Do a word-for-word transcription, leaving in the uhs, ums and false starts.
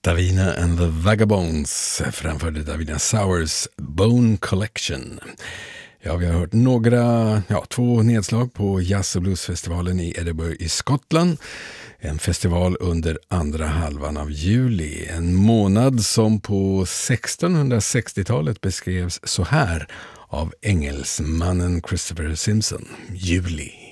Davina and the Vagabonds framförde Davina Sowers Bone Collection. Ja, vi har hört några, ja, två nedslag på Jazz- och bluesfestivalen i Edinburgh i Skottland. En festival under andra halvan av juli. En månad som på sextonhundrasextiotalet beskrevs så här av engelsmannen Christopher Simpson. Juli.